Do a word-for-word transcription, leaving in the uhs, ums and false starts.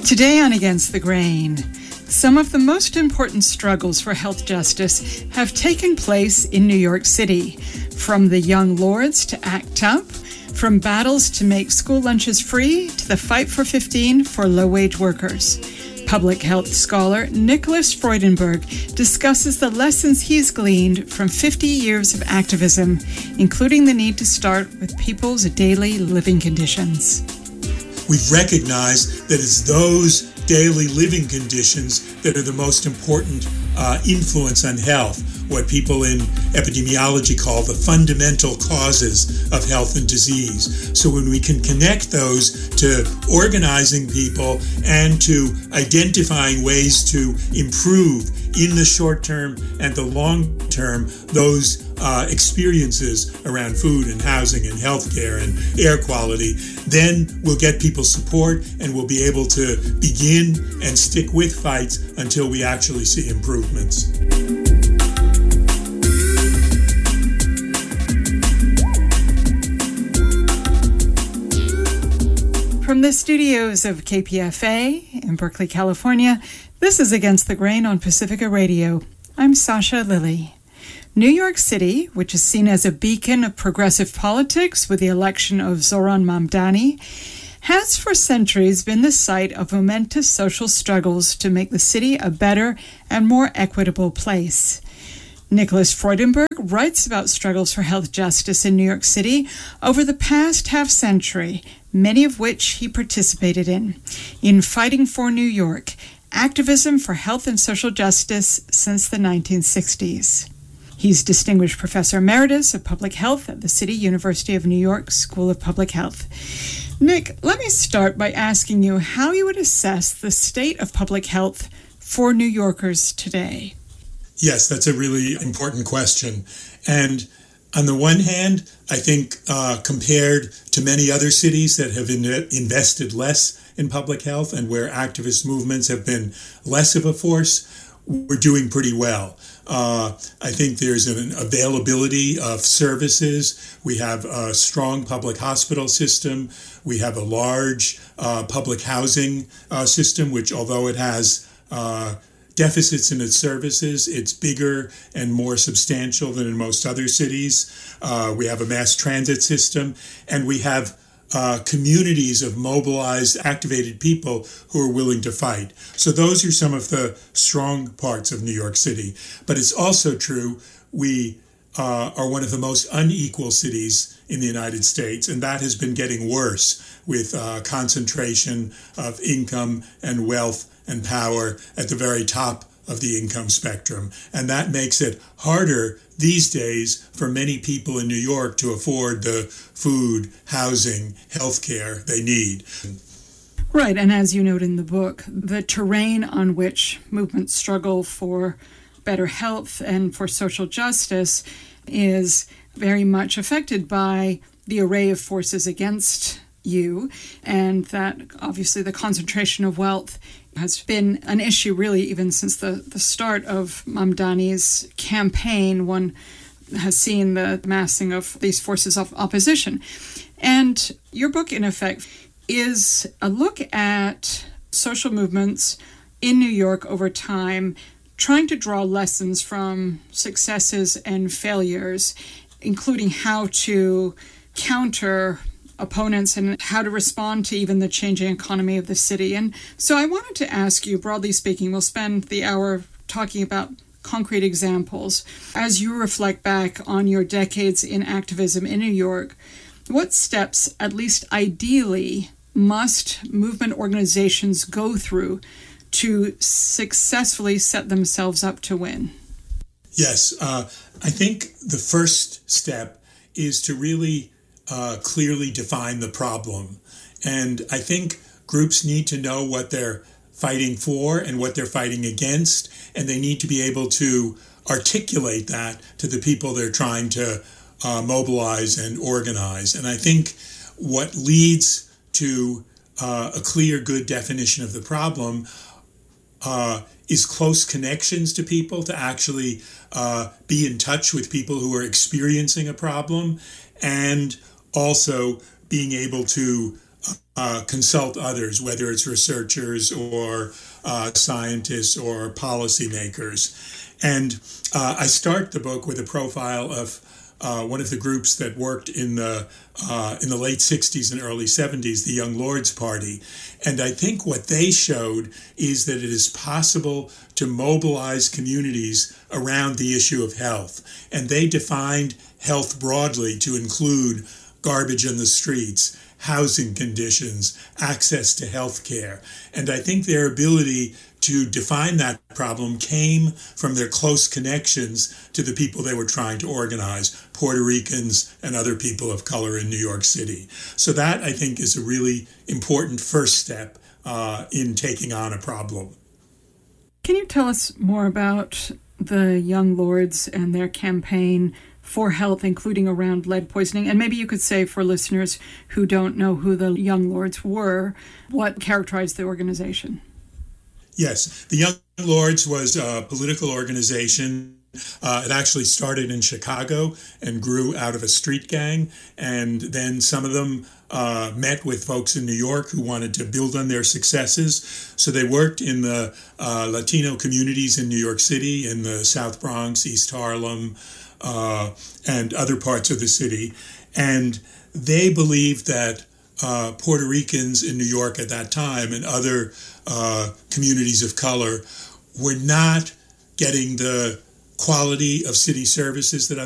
Today on Against the Grain, some of the most important struggles for health justice have taken place in New York City, from the Young Lords to ACT UP, from battles to make school lunches free to the fight for fifteen for low-wage workers. Public health scholar Nicholas Freudenberg discusses the lessons he's gleaned from fifty years of activism, including the need to start with people's daily living conditions. We've recognized that it's those daily living conditions that are the most important uh, influence on health, what people in epidemiology call the fundamental causes of health and disease. So when we can connect those to organizing people and to identifying ways to improve in the short term and the long term those uh, experiences around food and housing and healthcare and air quality, then we'll get people's support and we'll be able to begin and stick with fights until we actually see improvements. From the studios of K P F A in Berkeley, California, this is Against the Grain on Pacifica Radio. I'm Sasha Lilly. New York City, which is seen as a beacon of progressive politics with the election of Zohran Mamdani, has for centuries been the site of momentous social struggles to make the city a better and more equitable place. Nicholas Freudenberg writes about struggles for health justice in New York City over the past half-century, many of which he participated in. In Fighting for New York, activism for health and social justice since the nineteen sixties. He's Distinguished Professor Emeritus of Public Health at the City University of New York School of Public Health. Nick, let me start by asking you how you would assess the state of public health for New Yorkers today. Yes, that's a really important question. And on the one hand, I think uh, compared to many other cities that have in- invested less in public health and where activist movements have been less of a force, we're doing pretty well. Uh, I think there's an availability of services. We have a strong public hospital system. We have a large uh, public housing uh, system, which although it has uh, deficits in its services, it's bigger and more substantial than in most other cities. Uh, we have a mass transit system, and we have Uh, communities of mobilized, activated people who are willing to fight. So those are some of the strong parts of New York City. But it's also true we uh, are one of the most unequal cities in the United States, and that has been getting worse with uh, concentration of income and wealth and power at the very top of the income spectrum. And that makes it harder these days for many people in New York to afford the food, housing, healthcare they need. Right, and as you note in the book, the terrain on which movements struggle for better health and for social justice is very much affected by the array of forces against you, and that obviously the concentration of wealth has been an issue really even since the, the start of Mamdani's campaign. One has seen the massing of these forces of opposition. And your book, in effect, is a look at social movements in New York over time, trying to draw lessons from successes and failures, including how to counter opponents and how to respond to even the changing economy of the city. And so I wanted to ask you, broadly speaking, we'll spend the hour talking about concrete examples. As you reflect back on your decades in activism in New York, what steps, at least ideally, must movement organizations go through to successfully set themselves up to win? Yes, uh, I think the first step is to really Uh, clearly define the problem. And I think groups need to know what they're fighting for and what they're fighting against, and they need to be able to articulate that to the people they're trying to uh, mobilize and organize. And I think what leads to uh, a clear, good definition of the problem uh, is close connections to people, to actually uh, be in touch with people who are experiencing a problem, and also being able to uh, consult others, whether it's researchers or uh, scientists or policymakers. And uh, I start the book with a profile of uh, one of the groups that worked in the uh, in the late sixties and early seventies, the Young Lords Party. And I think what they showed is that it is possible to mobilize communities around the issue of health. And they defined health broadly to include garbage in the streets, housing conditions, access to health care. And I think their ability to define that problem came from their close connections to the people they were trying to organize, Puerto Ricans and other people of color in New York City. So that, I think, is a really important first step uh, in taking on a problem. Can you tell us more about the Young Lords and their campaign for health, including around lead poisoning? And maybe you could say, for listeners who don't know who the Young Lords were, what characterized the organization? Yes, the Young Lords was a political organization. Uh, it actually started in Chicago and grew out of a street gang. And then some of them uh, met with folks in New York who wanted to build on their successes. So they worked in the uh, Latino communities in New York City, in the South Bronx, East Harlem, uh, and other parts of the city. And they believed that uh, Puerto Ricans in New York at that time and other uh, communities of color were not getting the quality of city services that